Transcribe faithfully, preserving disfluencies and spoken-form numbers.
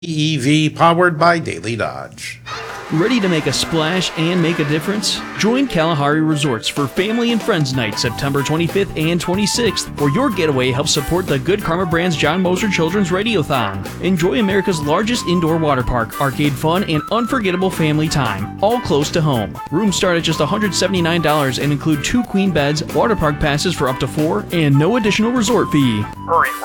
E V powered by Daily Dodge. Ready to make a splash and make a difference? Join Kalahari Resorts for Family and Friends Night September twenty-fifth and twenty-sixth, where your getaway helps support the Good Karma Brand's John Moser Children's Radiothon. Enjoy America's largest indoor water park, arcade fun, and unforgettable family time, all close to home. Rooms start at just one hundred seventy-nine dollars and include two queen beds, water park passes for up to four, and no additional resort fee. Hurry,